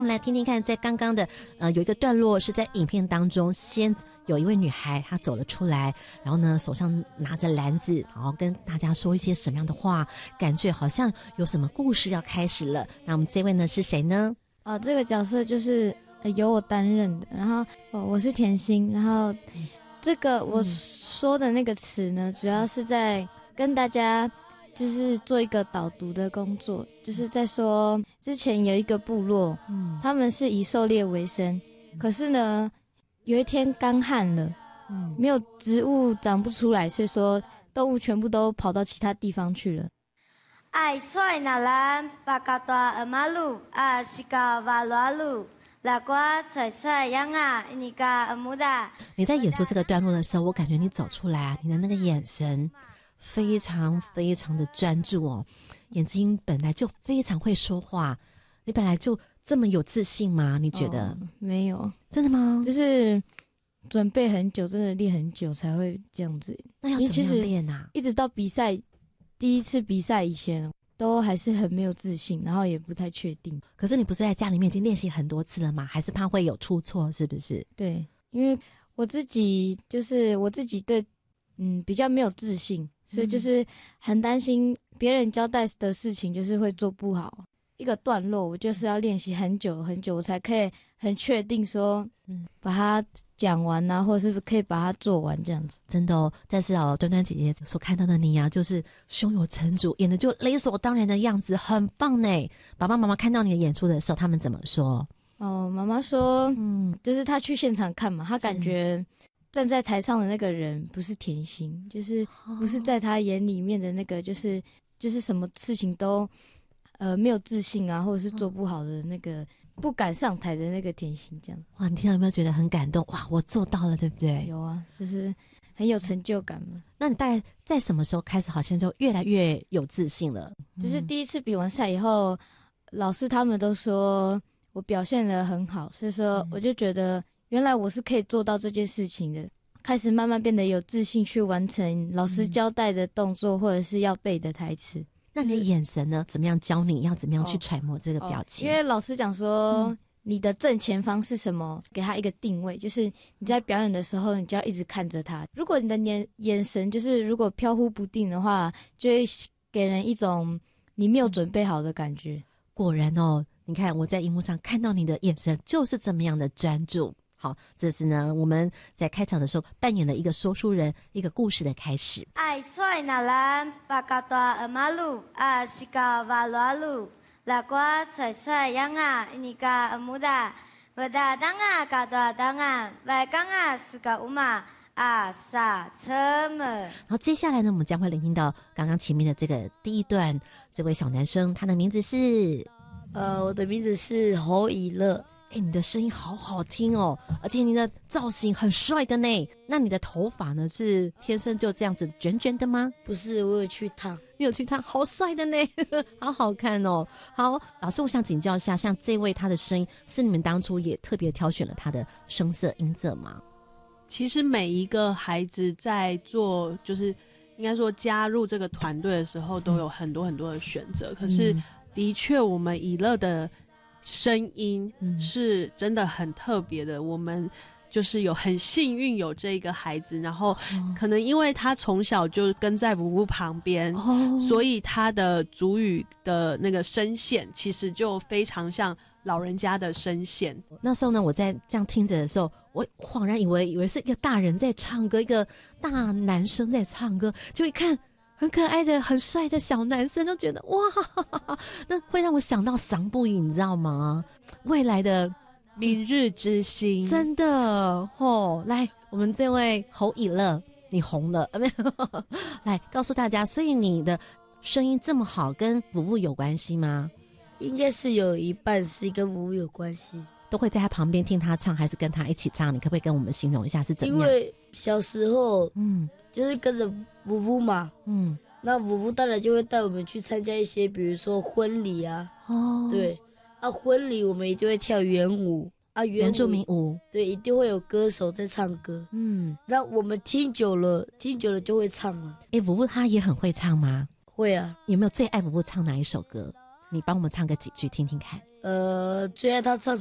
我们来听听看，在刚刚的有一个段落是在影片当中，先有一位女孩她走了出来，然后呢手上拿着篮子，然后跟大家说一些什么样的话，感觉好像有什么故事要开始了。那我们这位呢是谁呢？ 这个角色就是由我担任的，然后我是甜心，然后这个我说的那个词呢，主要是在跟大家就是做一个导读的工作，就是在说之前有一个部落，他们是以狩猎为生，可是呢有一天干旱了，没有植物长不出来，所以说动物全部都跑到其他地方去了。 爱帅那兰巴嘎多尔马路啊西嘎瓦罗路拉瓜帅帅样啊尼嘎尔木达。 你在演出这个段落的时候，我感觉你走出来啊，你的那个眼神非常非常的专注哦，眼睛本来就非常会说话，你本来就这么有自信吗？你觉得？ 没有。 真的吗？ 就是准备很久，真的练很久才会这样子。 那要怎么样练啊？ 一直到比赛第一次比赛以前，都还是很没有自信，然后也不太确定。 可是你不是在家里面已经练习很多次了吗？还是怕会有出错，是不是？ 对，因为我自己对比较没有自信，所以就是很担心别人交代的事情就是会做不好。一个段落我就是要练习很久很久，我才可以很确定说把它讲完啊，或者是可以把它做完这样子。 真的哦。但是端端姐姐所看到的你啊，就是胸有成竹，演的就理所当然的样子，很棒呢。爸爸妈妈看到你的演出的时候，他们怎么说？ 妈妈说就是她去现场看嘛，她感觉站在台上的那个人不是甜心，就是不是在她眼里面的那个就是什么事情都没有自信啊，或者是做不好的那个不敢上台的那个甜心这样。 哇，你听到有没有觉得很感动？哇，我做到了，对不对？ 有啊，就是很有成就感嘛。 那你大概在什么时候开始好像就越来越有自信了？ 就是第一次比完赛以后，老师他们都说我表现得很好，所以说我就觉得原来我是可以做到这件事情的，开始慢慢变得有自信去完成老师交代的动作或者是要背的台词。 那你的眼神呢？怎么样教你要怎么样去揣摩这个表情？ 因为老师讲说你的正前方是什么，给他一个定位，就是你在表演的时候你就要一直看着他，如果你的眼神就是如果飘忽不定的话，就会给人一种你没有准备好的感觉。 果然哦，你看我在荧幕上看到你的眼神就是这么样的专注。好，这是呢我们在开场的时候扮演了一个说书人，一个故事的开始。 爱帅那兰巴嘎多尔马路啊西嘎瓦罗路拉瓜帅帅样啊尼嘎尔木达不达当啊嘎多当啊外刚啊是个乌马啊刹车门。 然后接下来呢，我们将会聆听到刚刚前面的这个第一段，这位小男生他的名字是我的名字是侯以乐。 你的声音好好听哦，而且你的造型很帅的呢。那你的头发呢，是天生就这样子卷卷的吗？ 不是，我有去烫。 你有去烫，好帅的呢好好看哦。好，老师我想请教一下，像这位他的声音是你们当初也特别挑选了他的声色音色吗？ 其实每一个孩子在做就是应该说加入这个团队的时候都有很多很多的选择，可是的确我们以乐的声音是真的很特别的，我们就是有很幸运有这个孩子，然后可能因为他从小就跟在舞舞旁边，所以他的族语的那个声线其实就非常像老人家的声线。 那时候呢，我在这样听着的时候，我恍然以为是一个大人在唱歌，一个大男生在唱歌，就一看很可爱的很帅的小男生，就觉得哇，那会让我想到桑布影，你知道吗？未来的明日之星。 真的哦。来，我们这位侯以乐你红了没有来告诉大家，所以你的声音这么好跟舞舞有关系吗？ 应该是有一半是跟舞有关系。 都会在他旁边听他唱，还是跟他一起唱？你可不可以跟我们形容一下是怎么样？ 因为小时候就是跟着舞舞嘛，那舞舞当然就会带我们去参加一些比如说婚礼啊，对啊，婚礼我们一定会跳圆舞啊， 原住民舞， 对，一定会有歌手在唱歌，那我们听久了就会唱了。 舞舞他也很会唱吗？ 会啊。 有没有最爱舞舞唱哪一首歌？ 你帮我们唱个几句听听看。 最爱他唱